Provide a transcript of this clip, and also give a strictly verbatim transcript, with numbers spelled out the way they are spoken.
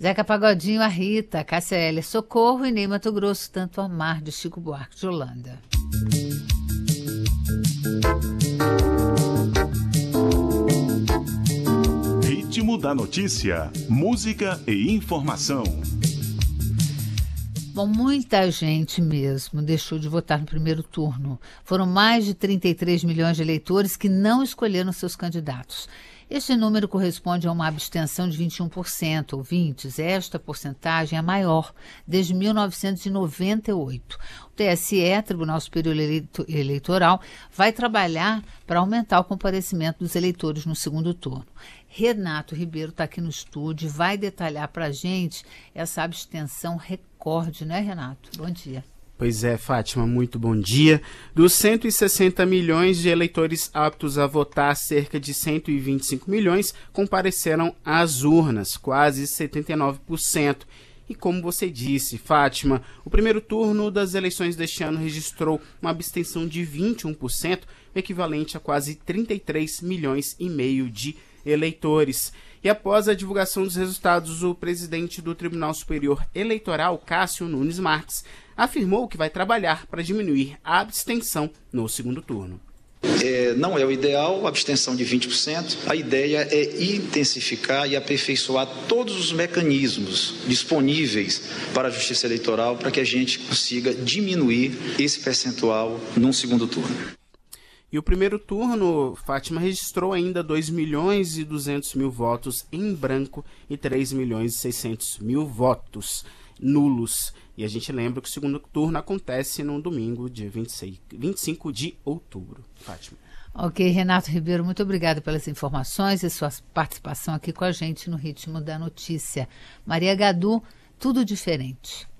Zeca Pagodinho, a Rita, Cássia Heller, Socorro e Ney Mato Grosso, Tanto Amar, de Chico Buarque de Holanda. Ritmo da notícia, música e informação. Bom, muita gente mesmo deixou de votar no primeiro turno. Foram mais de trinta e três milhões de eleitores que não escolheram seus candidatos. Este número corresponde a uma abstenção de vinte e um por cento, ouvintes. Esta porcentagem é a maior desde mil novecentos e noventa e oito. O T S E, Tribunal Superior Eleitoral, vai trabalhar para aumentar o comparecimento dos eleitores no segundo turno. Renato Ribeiro está aqui no estúdio e vai detalhar para a gente essa abstenção recorde, né, Renato? Bom dia. Pois é, Fátima, muito bom dia. Dos cento e sessenta milhões de eleitores aptos a votar, cerca de cento e vinte e cinco milhões compareceram às urnas, quase setenta e nove por cento. E como você disse, Fátima, o primeiro turno das eleições deste ano registrou uma abstenção de vinte e um por cento, o equivalente a quase trinta e três milhões e meio de eleitores. E após a divulgação dos resultados, o presidente do Tribunal Superior Eleitoral, Cássio Nunes Marques, afirmou que vai trabalhar para diminuir a abstenção no segundo turno. É, não é o ideal, a abstenção de vinte por cento. A ideia é intensificar e aperfeiçoar todos os mecanismos disponíveis para a Justiça Eleitoral para que a gente consiga diminuir esse percentual num segundo turno. E o primeiro turno, Fátima, registrou ainda dois milhões e duzentos mil votos em branco e três milhões e seiscentos mil votos nulos. E a gente lembra que o segundo turno acontece no domingo, dia vinte e seis, vinte e cinco de outubro. Fátima. Ok, Renato Ribeiro, muito obrigada pelas informações e sua participação aqui com a gente no Ritmo da Notícia. Maria Gadu, tudo diferente.